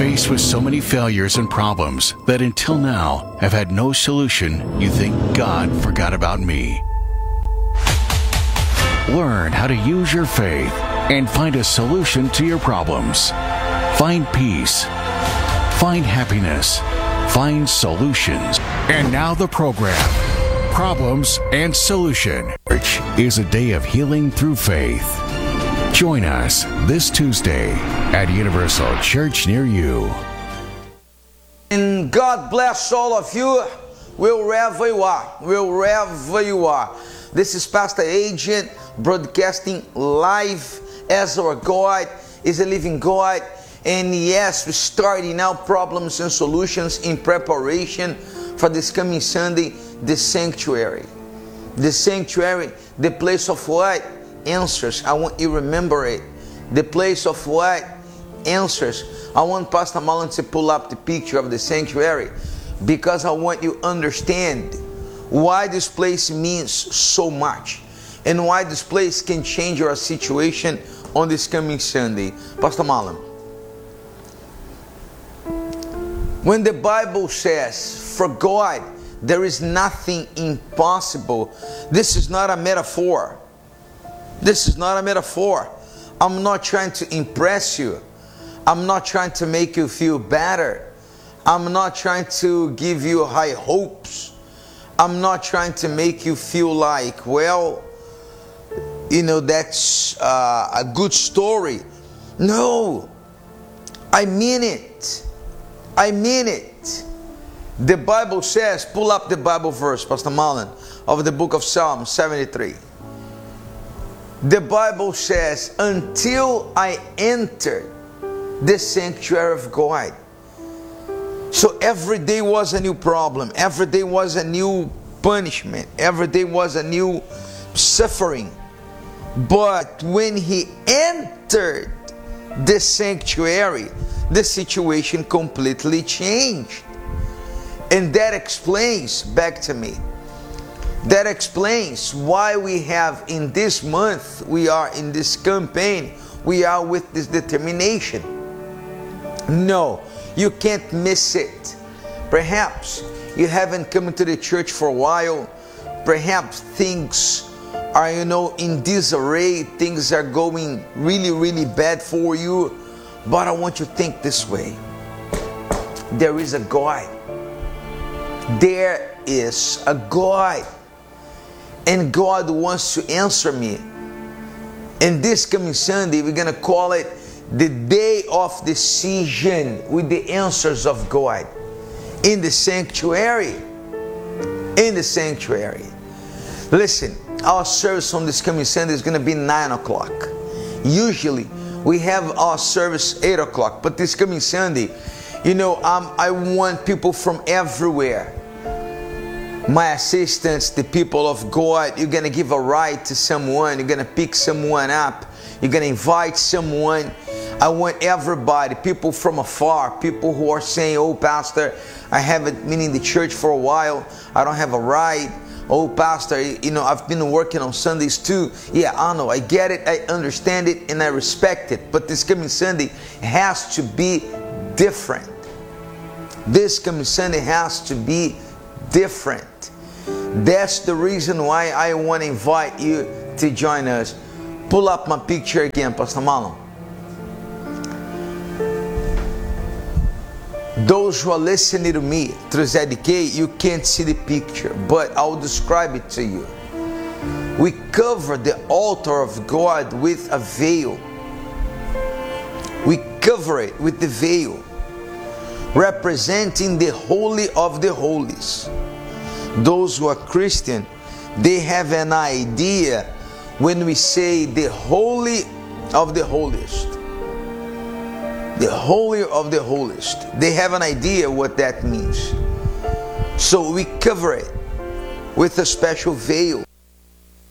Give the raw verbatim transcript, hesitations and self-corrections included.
faced with so many failures and problems that until now have had no solution, you think God forgot about me. Learn how to use your faith and find a solution to your problems. Find peace. Find happiness. Find solutions. And now the program, Problems and Solution, which is a day of healing through faith. Join us this Tuesday at Universal Church near you. And God bless all of you, wherever you are, wherever you are. This is Pastor Agent broadcasting live as our God is a living God. And yes, we're starting now Problems and Solutions in preparation for this coming Sunday, the sanctuary. The sanctuary, the place of what? Answers. I want you to remember it. The place of what? Answers. I want Pastor Marlon to pull up the picture of the sanctuary because I want you to understand why this place means so much and why this place can change your situation on this coming Sunday. Pastor Marlon. When the Bible says, for God, there is nothing impossible, this is not a metaphor. This is not a metaphor. I'm not trying to impress you. I'm not trying to make you feel better. I'm not trying to give you high hopes. I'm not trying to make you feel like, well, you know, that's uh, a good story. No, I mean it. I mean it. The Bible says, pull up the Bible verse, Pastor Marlon, of the book of Psalm seventy-three. The Bible says, until I entered the sanctuary of God. So every day was a new problem. Every day was a new punishment. Every day was a new suffering. But when he entered the sanctuary, the situation completely changed. And that explains, back to me, that explains why we have in this month, we are in this campaign, we are with this determination. No, you can't miss it. Perhaps you haven't come to the church for a while. Perhaps things are, you know, in disarray. Things are going really, really bad for you. But I want you to think this way. There is a God. There is a God. And God wants to answer me. And this coming Sunday, we're going to call it the day of decision with the answers of God. In the sanctuary. In the sanctuary. Listen, our service on this coming Sunday is going to be nine o'clock. Usually, we have our service eight o'clock. But this coming Sunday, you know, um, I want people from everywhere. My assistants, the people of God, you're going to give a ride to someone. You're going to pick someone up. You're going to invite someone. I want everybody, people from afar, people who are saying, oh, Pastor, I haven't been in the church for a while. I don't have a ride. Oh, Pastor, you know, I've been working on Sundays too. Yeah, I know. I get it. I understand it and I respect it. But this coming Sunday has to be different. This coming Sunday has to be different. That's the reason why I want to invite you to join us. Pull up my picture again, Pastor Marlon. Those who are listening to me through Z D K, you can't see the picture, but I'll describe it to you. We cover the altar of God with a veil. We cover it with the veil, representing the Holy of the Holies. Those who are Christian, they have an idea when we say the Holy of the Holiest. The Holy of the Holiest. They have an idea what that means. So we cover it with a special veil.